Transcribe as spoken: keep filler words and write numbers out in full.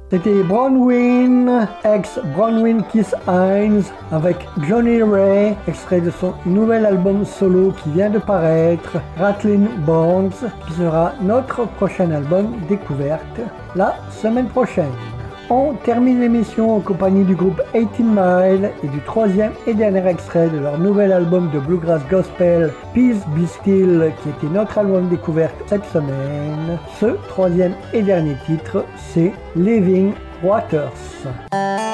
C'était Bronwyn, ex-Bronwyn Kiss Hines, avec Johnny Ray, extrait de son nouvel album solo qui vient de paraître, Rattlin' Bones, qui sera notre prochain album découverte la semaine prochaine. On termine l'émission en compagnie du groupe eighteen mile et du troisième et dernier extrait de leur nouvel album de Bluegrass Gospel, Peace Be Still, qui était notre album découverte cette semaine. Ce troisième et dernier titre, c'est Living Waters.